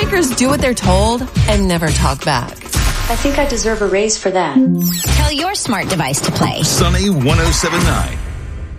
Lawmakers do what they're told and never talk back. I think I deserve a raise for that. Tell your smart device to play Sunny 107.9.